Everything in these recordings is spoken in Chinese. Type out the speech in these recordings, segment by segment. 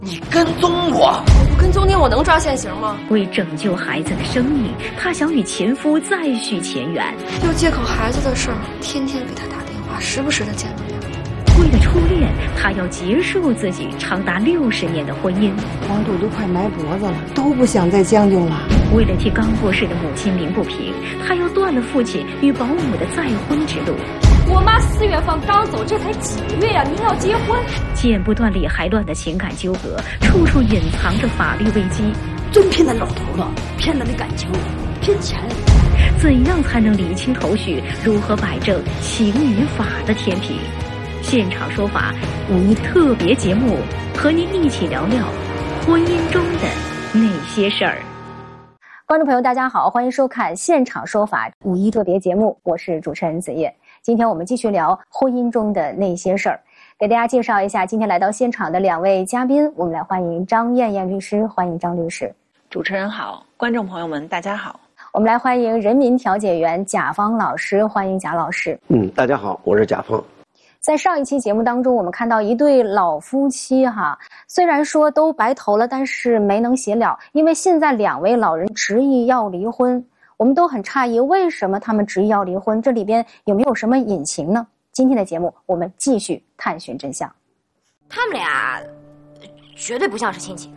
你跟踪我？ 我不跟踪你，我能抓现行吗？ 为拯救孩子的生命，她想与前夫再续前缘。 就借口孩子的事儿，天天给他打电话，时不时的见个面。 为了初恋，她要结束自己长达60年的婚姻。 黄土都快埋脖子了，都不想再将就了。 为了替刚过世的母亲鸣不平，她要断了父亲与保姆的再婚之路。 我妈4月份刚走，这才几个月呀，您要结婚？ 剪不断理还乱的情感纠葛，处处隐藏着法律危机。 真骗那老头了，骗了你感情，骗钱。 怎样才能理清头绪？如何摆正情与法的天平？现场说法5·1特别节目，和您一起聊聊婚姻中的那些事儿。 观众朋友大家好，欢迎收看现场说法5·1特别节目，我是主持人子叶。今天我们继续聊婚姻中的那些事儿，给大家介绍一下今天来到现场的2位嘉宾，我们来欢迎张艳艳律师，欢迎张律师。 主持人好，观众朋友们大家好。 我们来欢迎人民调解员贾芳老师，欢迎贾老师。 大家好，我是贾芳。 在上一期节目当中，我们看到一对老夫妻虽然说都白头了，但是没能协了，因为现在2位老人执意要离婚。我们都很诧异，为什么他们执意要离婚？这里边有没有什么隐情呢？今天的节目我们继续探寻真相。 他们俩绝对不像是亲戚。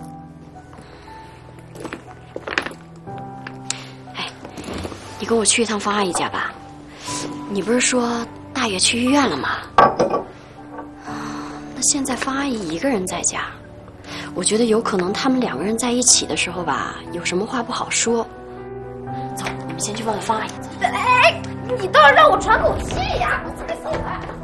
哎，你跟我去一趟方阿姨家吧。你不是说大爷去医院了吗？那现在方阿姨一个人在家，我觉得有可能他们2个人在一起的时候吧，有什么话不好说。走，我们先去问问方阿姨。哎，你倒是让我喘口气呀！我才送来。